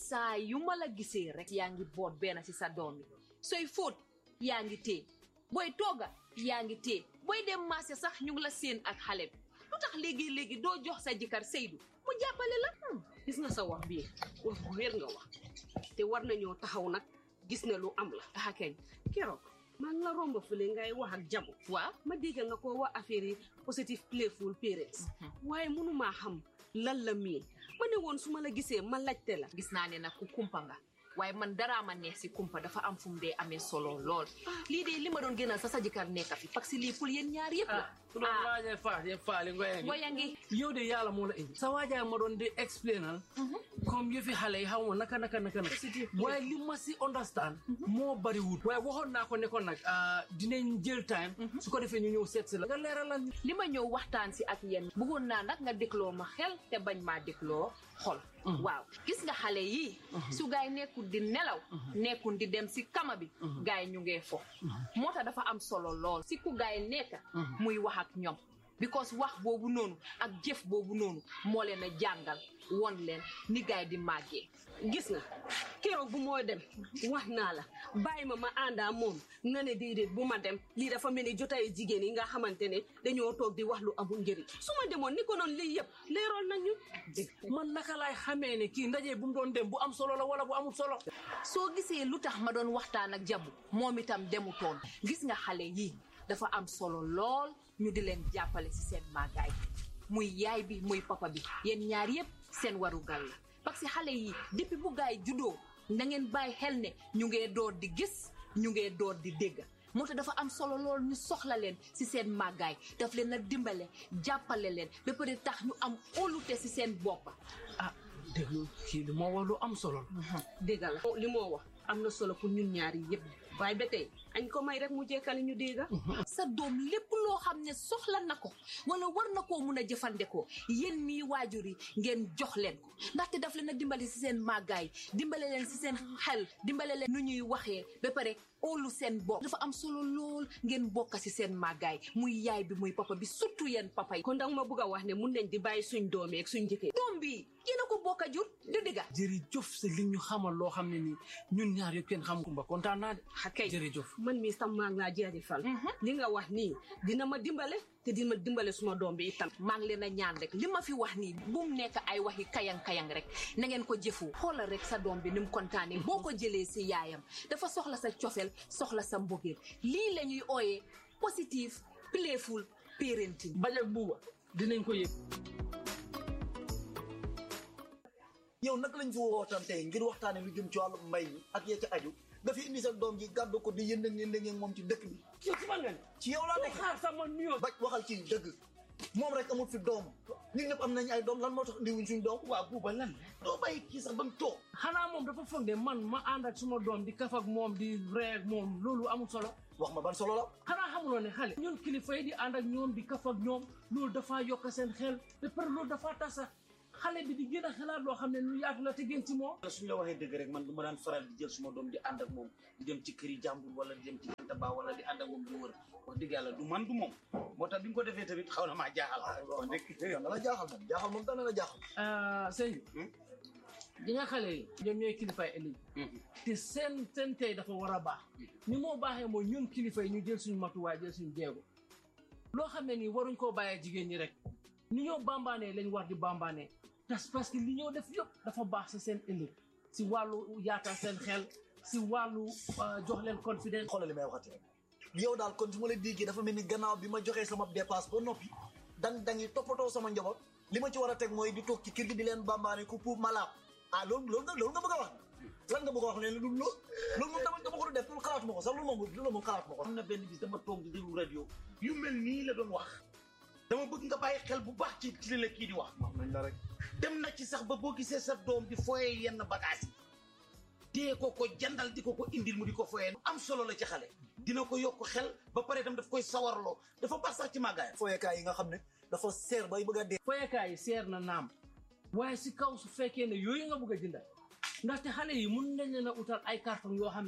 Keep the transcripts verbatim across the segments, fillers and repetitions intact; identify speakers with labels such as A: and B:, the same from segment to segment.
A: saa yu ma la gisee rek yaa ngi boot benn ci sa doom yi sooy fóot yaa ngi téye booy tooga yaa ngi téye booy dem marché sax ñu ngi la seen ak xale bi lu tax léegi-léegi doo jox sa jëkkër Seydou mu jàppale la.
B: gis nga sa wax bii wax bu wér nga wax te war nañoo taxaw nag gis ne lu am la.
A: ah kay
B: keroog maa ngi la romb fële ngay wax ak Jabu.
A: waaw
B: ma dégg nga ko wax affaire yi positive playful parents. waaye mënumaa xam lan la mii ma ne woon su ma la gisee ma laajte la.
A: gis naa ne nag ku kumpa nga waaye man daraa ma neex si kumpa dafa am fu mu dee amee solo lool lii de li ma doon gënal sa sa jëkkër nekk fi parce que lii pour yéen ñaar yëpp la.
C: su doon waajee faas yëpp faali ngoyangi
A: ngoyangi
C: yow de yàlla moo la indi sa waajaay ma doon di explainal comme yëfi xale yi xaw ma naka naka naka naka waaye li ma si understand moo bariwul waaye waxoon naa ko ne ko nag dinañ jël time su ko defee ñu ñëw seet si la nga leeralal
A: li ma ñëw waxtaan si ak yéen bëggoon naa nag nga dégloo ma xel te bañ maa dégloo xol waaw gis nga xale yi su gaay nekkul di nelaw nekkul di dem si kama bi gaay ñu ngee fo moo tax dafa am solo lool si ku gaay nekk muy wax ak ñoom because wax boobu noonu ak jëf boobu noonu moo leen a jàngal won leen ni gaay di màggee.
B: gis nga keroog bu moo dem wax naa la bàyyi ma ma àndaa moom nga ne déedéet bu ma dem lii dafa mel ni jotaay jigéen yi nga xamante ne dañoo toog di wax lu amul njëriñ su ma demoon ni ko noonu lii yëpp leeroon nañu.
C: man naka laay xamee ne kii ndaje bu mu doon dem bu am solo la wala bu amul solo.
A: soo gisee lu tax ma doon waxtaan ak Jabu moom itam demutoon gis nga xale yii dafa am solo lool ñu di leen jàppale ci seen màggaay muy yaay bi muy papa bi yéen ñaar yëpp seen warugal la parce que xale yi depuis bu gaay juddoo na ngeen bàyyi xel ne ñu ngee door di gis ñu ngee door di dégg moo tax dafa am solo lool ñu soxla leen ci seen màggaay daf leen a dimbale jàppale leen ba pare tax ñu am óolute ci seen boppa
C: ah déglu kii li moo wax lu am solo la.
B: dégg la li moo wax am na solo pour ñun ñaari yëpp waaye ba tey añ ko may rek mu jekkali ñu dégg
A: sa doom lépp loo xam ne soxla na ko wala war na koo mun a jëfandikoo yéen mii waajur yi ngeen jox leen ko ndaxte daf leen a dimbale ci seen màggaay dimbale leen ci seen xel dimbale leen nu ñuy waxee ba pare óolu seen bopp dafa am solo lool ngeen bokk ci seen màggaay muy yaay bi muy papa bi surtout yéen papa yi.
B: kon danga ma bëgg a wax ne mun nañ di bàyyi suñ doom ak suñ njëkkee.
A: doom bi yéen a ko bokk a jur du digga.
C: jërëjëf si li ñu xamal loo xam ne nii ñun ñaar yëpp kenn xam kumba kontaan naa de.
B: xakay
C: jërëjëf.
B: man mii sax maa ngi laa jaajëfal. li nga wax nii dina ma dimbale te dina ma dimbale suma doom bi itam.
A: maa ngi leen a ñaan rek li ma fi wax nii bu mu nekk ay waxi kayang kayang rek na ngeen ko jëfu xoolal rek sa doom bi ni mu kontaanee boo ko jëlee si yaayam dafa soxla sa cofeel soxla sa mbëggeel lii la ñuy ooyee positive playful parenting.
C: bañ ak buuba dinañ ko yëg.
D: yow naka lañ fi wootaan tey ngir waxtaane lu jëm ci wàllu mbay mi ak yee ca aju nga fi indi sa doom ji gàddu ko di yëndëng yëndëng moom ci dëkk bi.
C: yow ci man nga ne.
D: ci yow laa nekk
C: xaar sama nuyoo.
D: ba waxal ci dëgg moom rek amul fi doom ñun ñëpp am nañ ay doom lan moo tax indiwuñ suñ doom.
C: waa buuba lan
D: doo bàyyi kii sax ba mu toog.
C: xanaa moom dafa foog ne man ma ànd ak suma doom di kaf ak moom di ree ak moom loolu amul solo.
D: wax ma ban solo la.
C: xanaa xamuloo ne xale. ñun kilifa yi di ànd ak ñoom di kaf ak ñoom loolu dafaa yokk seen xel ba pare loolu dafaa tasa xale bi di gën a xalaat loo xam ne lu yaatu la te gën ci moom.
D: suñu la waxee dëgg rek man du ma daan faral di jël suma doom di ànd ak moom di dem ci këri jàmbur wala di dem ci taba wala di ànd ak moom di wër wax dëgg yàlla du man du moom moo tax bi nga ko defee tamit xaw na maa jaaxal. waaw wax dëgg yàlla la jaaxal moom jaaxal moom dana la jaaxal.
C: sëñ di nga xale yi ñoom ñooy kilifaay ëllëg te seen seen tey dafa war a baax ni moo baaxee mooy ñun kilifa yi ñu jël suñu matuwaay jël suñu jéego loo xam ne nii waruñ koo bàyyee jigéen ñi rek ni ñoo bambaanee lañ war di bambaanee parce que li ñoo def yëpp dafa baax si seen ëllëg si wàllu yaatal seen xel si wàllu jox leen confidence.
D: xoolal li may waxati rek yow daal kon su ma la déggee dafa mel ni gannaaw bi ma joxee sama dépasse ba noppi dang dangi toppatoo sama njaboot li ma ci war a teg mooy di toog ci kër gi di leen bambaane ku pour malaab ah loolu loolu nga loolu nga bëgg a wax lan nga bëgg a wax ne lu loolu loolu moom dama dama ko def loolu xalaatuma ko sax loolu moom loolu moom xalaatuma ko. am na benn bis dama toog di déglu rajo yu mel nii la doon wax dama bëgg nga bàyyi xel bu baax ci ci li la kii di wax. wax nañ la rek. dem na ci sax ba boo gisee sa doom di foyee yenn bagages yi dee ko ko jandal di ko ko indil mu di ko foyee. am solo la ci xale. dina ko yokk xel ba pare itam daf koy sawarloo dafa baax sax ci màggaayam. foyeekaay yi nga xam ne dafa seer bay bëgg a dee.
C: foyeekaay yi seer na naam waaye si kaw su fekkee ne yooyu nga bëgg a jëndal ndaxte xale yi mun nañ leen a utal ay carton yoo xam ne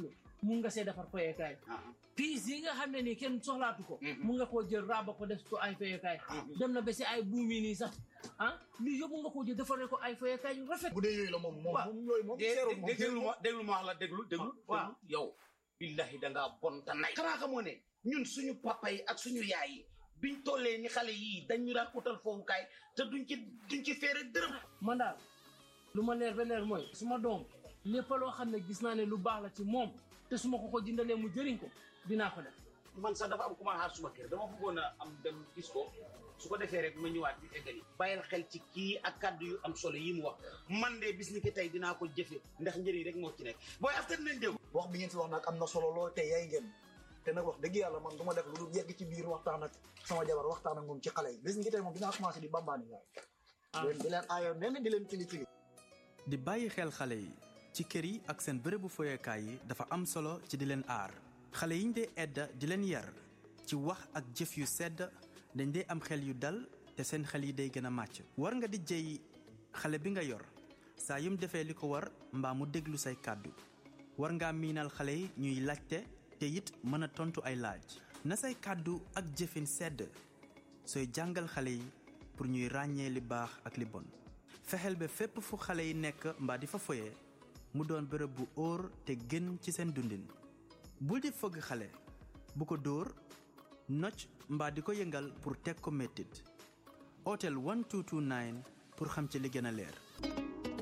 C: mun nga see defar foyekaay piis yi nga xam ne nii kenn soxlaatu ko mun nga koo jël raaba ko def ko ay foyekaay dem na ba si ay buumi nii sax ah lii yóbbu nga koo jël defaree ko ay foyekaay yu rafet
D: bu dee yooyu la moom moom moom yooyu moom seeru moom
E: déglu ma déglu ma wax la déglu déglu waaw yow billahi dangaa bon ta nay xanaa xamoo ne ñun suñu papa yi ak suñu yaay yi biñ tollee ni xale yii dañu daan utal foofukaay te duñ ci duñ ci feere dërëm
C: man daal lu ma leer ba leer mooy suma doom lépp loo xam ne gis naa ne lu baax la ci moom te su ma ko ko jëndalee mu jëriñ ko dinaa ko def
E: man sax dafa am ku ma xaar suma kër dama bëggoon a am dem gis ko su ko defee rek ma ñëwaat bi eggali bàyyil xel ci kii ak kàddu yu am solo yi mu wax man de bis ni ki tey dinaa ko jëfe ndax njëriñ rek moo ci nekk booy after nañ dégg
D: wax bi ngeen fi wax nag am na solo lool te yaay ngeen te nag wax dëgg yàlla man du ma def lu dul yegg ci biir waxtaan ak sama jabar waxtaan ak moom ci xale yi bis ni ki tey moom dinaa commencé di bambaani gaay di leen aayoo nenn di leen tili tili
F: di bàyyi xel xale yi ci kër yi ak seen bërëbu foyekaay yi dafa am solo ci di leen aar xale yiñ dee edda di leen yar ci wax ak jëf yu sedd dañ dee am xel yu dal te seen xel yi day gën a màcc war nga di jëy xale bi nga yor saa yum defee li ko war mbaa mu déglu say kàddu war ngaa miinal xale yi ñuy laajte te it mën a tontu ay laaj na say kàddu ak jëfin sedd sooy jàngal xale yi pour ñuy ràññee li baax ak li bon fexeel ba fépp fu xale yi nekk mbaa di fa foye mu doon bërëb bu óor te gën ci seen dundin bul di fëgg xale bu ko dóor nocc mbaa di ko yëngal pour teg ko mettit hôtel one two two nine pour xam ci li gën a leer